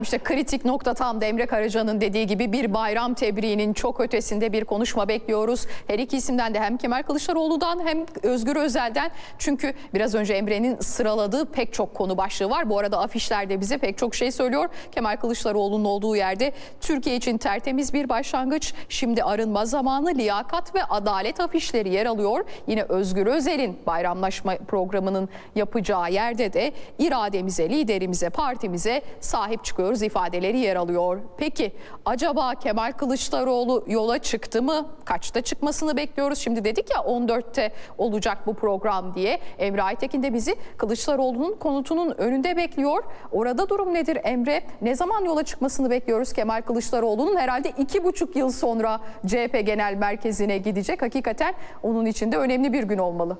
İşte kritik nokta tam da Emre Karaca'nın dediği gibi bir bayram tebriğinin çok ötesinde bir konuşma bekliyoruz. Her iki isimden de hem Kemal Kılıçdaroğlu'dan hem Özgür Özel'den. Çünkü biraz önce Emre'nin sıraladığı pek çok konu başlığı var. Bu arada afişlerde bize pek çok şey söylüyor. Kemal Kılıçdaroğlu'nun olduğu yerde Türkiye için tertemiz bir başlangıç, şimdi arınma zamanı, liyakat ve adalet afişleri yer alıyor. Yine Özgür Özel'in bayramlaşma programının yapacağı yerde de irademize, liderimize, partimize sahip çıkıyoruz ifadeleri yer alıyor. Peki acaba Kemal Kılıçdaroğlu yola çıktı mı? Kaçta çıkmasını bekliyoruz? Şimdi dedik ya 14'te olacak bu program diye. Emre Aytekin de bizi Kılıçdaroğlu'nun konutunun önünde bekliyor. Orada durum nedir Emre? Ne zaman yola çıkmasını bekliyoruz Kemal Kılıçdaroğlu'nun? Herhalde 2,5 yıl sonra CHP Genel Merkezi'ne gidecek. Hakikaten onun için de önemli bir gün olmalı.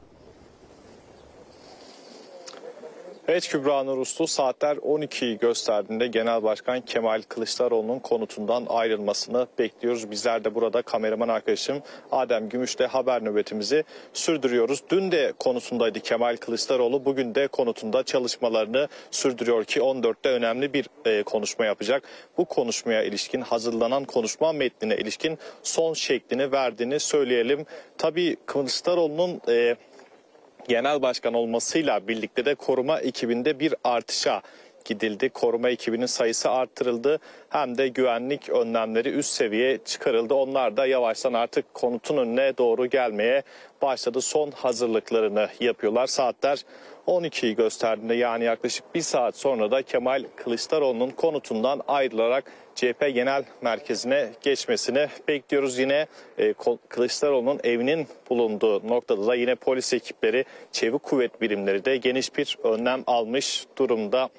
Evet Kübra Nur Uslu, saatler 12'yi gösterdiğinde Genel Başkan Kemal Kılıçdaroğlu'nun konutundan ayrılmasını bekliyoruz. Bizler de burada kameraman arkadaşım Adem Gümüş'le haber nöbetimizi sürdürüyoruz. Dün de konutundaydı Kemal Kılıçdaroğlu, bugün de konutunda çalışmalarını sürdürüyor ki 14'te önemli bir konuşma yapacak. Bu konuşmaya ilişkin hazırlanan konuşma metnine ilişkin son şeklini verdiğini söyleyelim. Tabii Kılıçdaroğlu'nun genel başkan olmasıyla birlikte de koruma ekibinde bir artışa gidildi. Koruma ekibinin sayısı artırıldı. Hem de güvenlik önlemleri üst seviyeye çıkarıldı. Onlar da yavaştan artık konutun önüne doğru gelmeye başladı. Son hazırlıklarını yapıyorlar. Saatler 12'yi gösterdiğinde, yani yaklaşık bir saat sonra da Kemal Kılıçdaroğlu'nun konutundan ayrılarak CHP Genel Merkezi'ne geçmesini bekliyoruz. Yine Kılıçdaroğlu'nun evinin bulunduğu noktada da yine polis ekipleri, çevik kuvvet birimleri de geniş bir önlem almış durumda.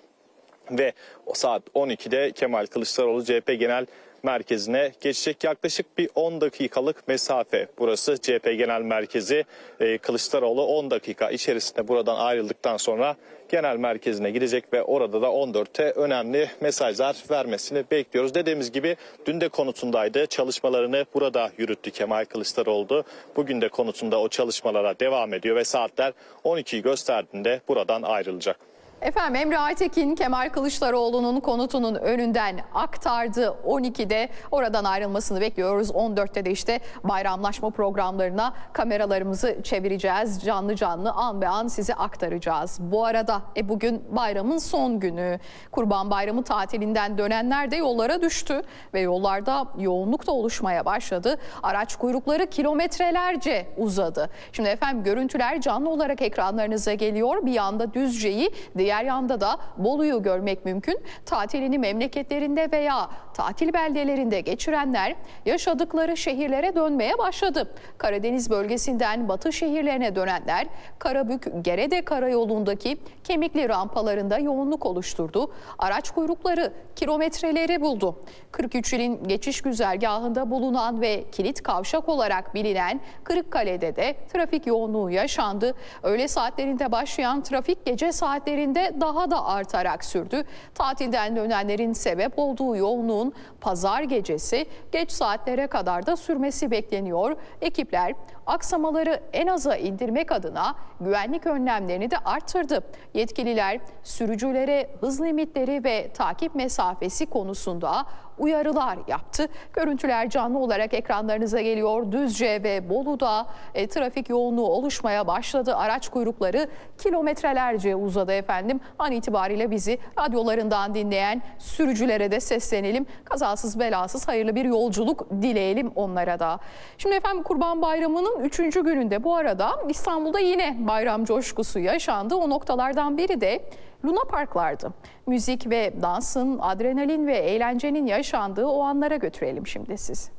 Ve o saat 12'de Kemal Kılıçdaroğlu CHP Genel Merkezi'ne geçecek. Yaklaşık bir 10 dakikalık mesafe burası CHP Genel Merkezi. Kılıçdaroğlu 10 dakika içerisinde buradan ayrıldıktan sonra Genel Merkezi'ne gidecek ve orada da 14'te önemli mesajlar vermesini bekliyoruz. Dediğimiz gibi dün de konutundaydı. Çalışmalarını burada yürüttü Kemal Kılıçdaroğlu. Bugün de konutunda o çalışmalara devam ediyor ve saatler 12'yi gösterdiğinde buradan ayrılacak. Efendim Emre Aytekin Kemal Kılıçdaroğlu'nun konutunun önünden aktardı. 12'de oradan ayrılmasını bekliyoruz. 14'te de işte bayramlaşma programlarına kameralarımızı çevireceğiz. Canlı canlı an be an size aktaracağız. Bu arada bugün bayramın son günü. Kurban Bayramı tatilinden dönenler de yollara düştü ve yollarda yoğunluk da oluşmaya başladı. Araç kuyrukları kilometrelerce uzadı. Şimdi efendim görüntüler canlı olarak ekranlarınıza geliyor. Bir yanda Düzce'yi, diğer yanda da Bolu'yu görmek mümkün. Tatilini memleketlerinde veya tatil beldelerinde geçirenler yaşadıkları şehirlere dönmeye başladı. Karadeniz bölgesinden batı şehirlerine dönenler Karabük-Gerede karayolundaki Kemikli rampalarında yoğunluk oluşturdu. Araç kuyrukları kilometreleri buldu. 43 ilin geçiş güzergahında bulunan ve kilit kavşak olarak bilinen Kırıkkale'de de trafik yoğunluğu yaşandı. Öğle saatlerinde başlayan trafik gece saatlerinde daha da artarak sürdü. Tatilden dönenlerin sebep olduğu yoğunluğun pazar gecesi geç saatlere kadar da sürmesi bekleniyor. Ekipler aksamaları en aza indirmek adına güvenlik önlemlerini de arttırdı. Yetkililer sürücülere hız limitleri ve takip mesafesi konusunda uyarılar yaptı. Görüntüler canlı olarak ekranlarınıza geliyor. Düzce ve Bolu'da trafik yoğunluğu oluşmaya başladı. Araç kuyrukları kilometrelerce uzadı efendim. An itibariyle bizi radyolarından dinleyen sürücülere de seslenelim. Kazasız belasız hayırlı bir yolculuk dileyelim onlara da. Şimdi efendim Kurban Bayramı'nın 3. gününde bu arada İstanbul'da yine bayram coşkusu yaşandı. O noktalardan biri de Luna Parklardı. Müzik ve dansın, adrenalin ve eğlencenin yaşandığı o anlara götürelim şimdi sizi.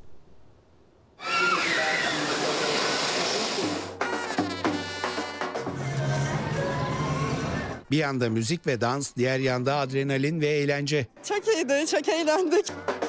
Bir yanda müzik ve dans, diğer yanda adrenalin ve eğlence. Çok iyiydi, çok eğlendik.